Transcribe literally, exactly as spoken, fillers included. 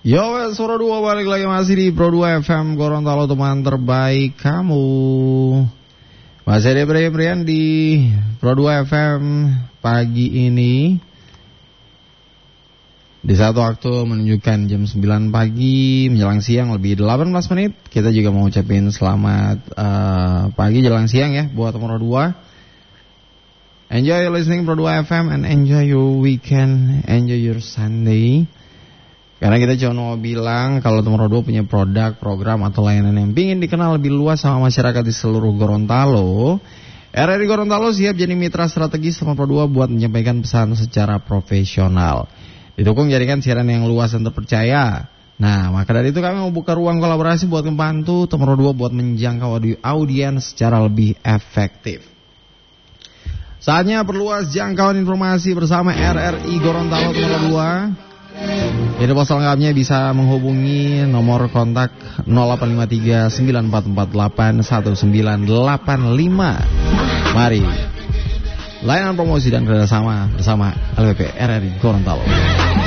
Yo, Suara dua balik lagi masih di Pro dua F M Gorontalo, teman terbaik kamu. Masih ada Brian di Pro dua F M pagi ini. Di satu waktu menunjukkan jam sembilan pagi menjelang siang lebih delapan belas menit. Kita juga mau ucapin selamat uh, pagi jelang siang ya buat Pro dua. Enjoy listening Pro dua F M and enjoy your weekend, enjoy your Sunday. Karena kita cuma mau bilang kalau Nomor dua punya produk, program atau layanan yang ingin dikenal lebih luas sama masyarakat di seluruh Gorontalo, R R I Gorontalo siap jadi mitra strategis sama Pro dua buat menyampaikan pesan secara profesional. Didukung jaringan siaran yang luas dan terpercaya. Nah, maka dari itu kami mau buka ruang kolaborasi buat membantu Nomor dua buat menjangkau audiens secara lebih efektif. Saatnya perluas jangkauan informasi bersama R R I Gorontalo Nomor dua. Jadi pos lengkapnya bisa menghubungi nomor kontak nol delapan lima tiga sembilan empat empat delapan satu sembilan delapan lima. Mari layanan promosi dan kerjasama bersama L P P R R I Gorontalo.